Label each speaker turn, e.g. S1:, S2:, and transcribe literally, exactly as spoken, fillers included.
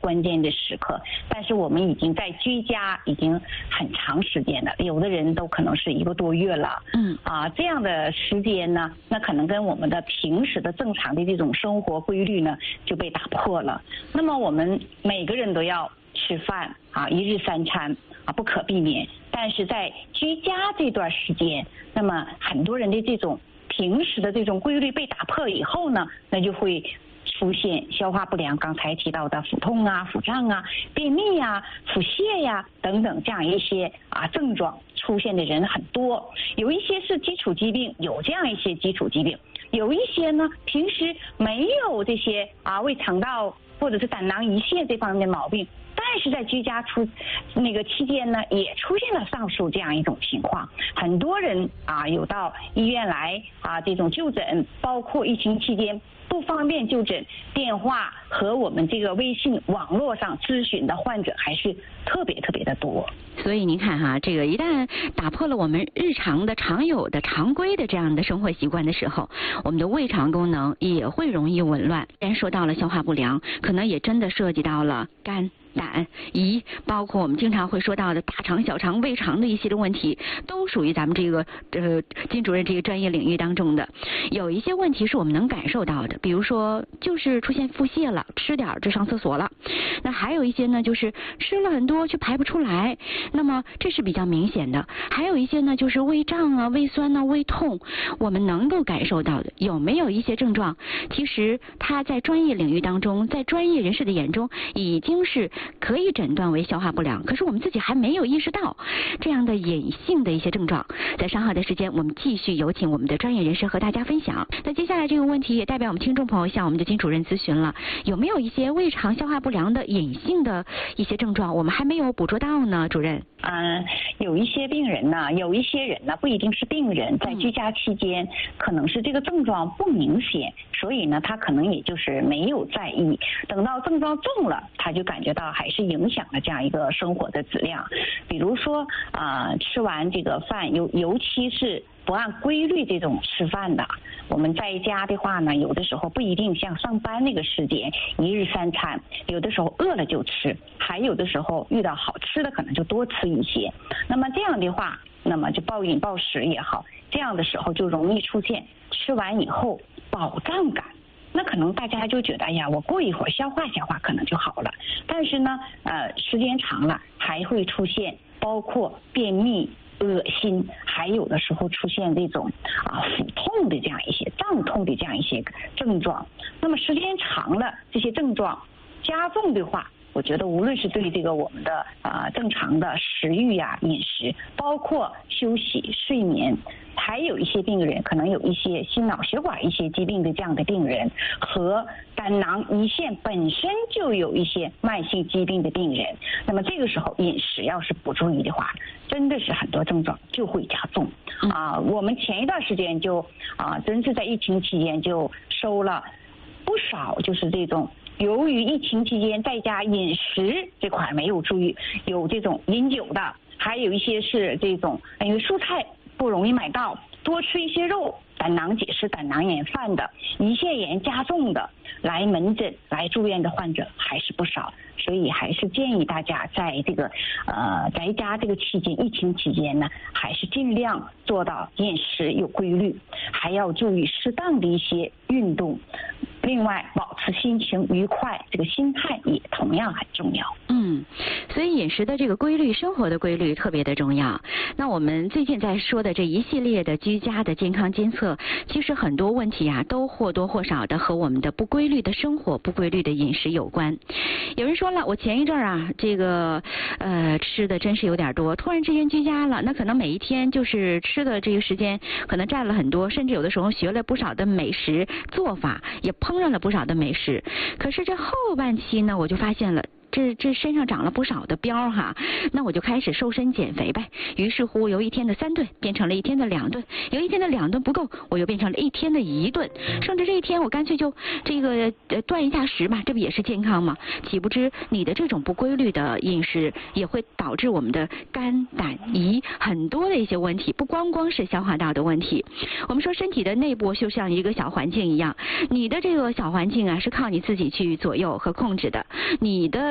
S1: 关键的时刻。但是我们已经在居家已经很长时间了，有的人都可能是一个多月了。嗯啊，这样的时间呢，那可能跟我们的平时的正常的这种生活规律呢就被打破了。那么我们每个人都要吃饭啊，一日三餐啊，不可避免。但是在居家这段时间，那么很多人的这种平时的这种规律被打破以后呢，那就会出现消化不良，刚才提到的腹痛啊、腹胀啊、便秘呀、腹泻呀等等这样一些啊症状出现的人很多。有一些是基础疾病，有这样一些基础疾病；有一些呢，平时没有这些啊胃肠道或者是胆囊胰腺这方面的毛病，但是在居家出那个期间呢，也出现了上述这样一种情况。很多人啊有到医院来啊这种就诊，包括疫情期间不方便就诊，电话和我们这个微信网络上咨询的患者还是特别特别的多。
S2: 所以您看哈，这个一旦打破了我们日常的常有的常规的这样的生活习惯的时候，我们的胃肠功能也会容易紊乱。既然说到了消化不良，可能也真的涉及到了肝、胆、胰，包括我们经常会说到的大肠、小肠、胃肠的一系列问题，都属于咱们这个呃金主任这个专业领域当中的。有一些问题是我们能感受到的，比如说就是出现腹泻了，吃点就上厕所了。那还有一些呢，就是吃了很多却排不出来，那么这是比较明显的。还有一些呢，就是胃胀啊、胃酸啊、胃痛，我们能够感受到的。有没有一些症状，其实它在专业领域当中，在专业人士的眼中已经是可以诊断为消化不良，可是我们自己还没有意识到这样的隐性的一些症状。在稍后的时间，我们继续有请我们的专业人士和大家分享。那接下来这个问题也代表我们听众朋友向我们的金主任咨询了，有没有一些胃肠消化不良的隐性的一些症状我们还没有捕捉到呢？主任。
S1: 嗯，有一些病人呢，有一些人呢，不一定是病人，在居家期间，可能是这个症状不明显，所以呢，他可能也就是没有在意。等到症状重了，他就感觉到还是影响了这样一个生活的质量。比如说啊、呃，吃完这个饭，尤尤其是不按规律这种吃饭的，我们在家的话呢，有的时候不一定像上班那个时间一日三餐，有的时候饿了就吃，还有的时候遇到好吃的可能就多吃一些。那么这样的话，那么就暴饮暴食也好，这样的时候就容易出现吃完以后饱胀感。那可能大家就觉得，哎呀，我过一会儿消化消化可能就好了。但是呢，呃，时间长了还会出现包括便秘、恶心，还有的时候出现这种啊腹痛的这样一些胀痛的这样一些症状。那么时间长了，这些症状加重的话，我觉得无论是对这个我们的啊、呃、正常的食欲呀、饮食，包括休息、睡眠，还有一些病人可能有一些心脑血管一些疾病的这样的病人，和胆囊胰腺本身就有一些慢性疾病的病人，那么这个时候饮食要是不注意的话，真的是很多症状就会加重啊、呃。我们前一段时间就啊、呃，真是在疫情期间就收了不少，就是这种由于疫情期间在家饮食这块没有注意，有这种饮酒的，还有一些是这种因为蔬菜不容易买到，多吃一些肉，胆囊结石、胆囊炎犯的，胰腺炎加重的，来门诊来住院的患者还是不少。所以还是建议大家在这个呃在家这个期间，疫情期间呢，还是尽量做到饮食有规律，还要注意适当的一些运动。另外，保持心情愉快，这个心态也同样很重要。
S2: 嗯，所以饮食的这个规律，生活的规律特别的重要。那我们最近在说的这一系列的居家的健康监测，其实很多问题啊，都或多或少的和我们的不规律的生活、不规律的饮食有关。有人说了，我前一阵儿啊，这个呃吃的真是有点多，突然之间居家了，那可能每一天就是吃的这个时间可能占了很多，甚至有的时候学了不少的美食做法，也烹饪了不少的美食。可是这后半期呢，我就发现了。这这身上长了不少的膘哈，那我就开始瘦身减肥呗。于是乎，由一天的三顿变成了一天的两顿，由一天的两顿不够，我又变成了一天的一顿，甚至这一天我干脆就这个呃断一下食吧，这不也是健康吗？岂不知你的这种不规律的饮食也会导致我们的肝、胆、胰很多的一些问题，不光光是消化道的问题。我们说身体的内部就像一个小环境一样，你的这个小环境啊是靠你自己去左右和控制的，你的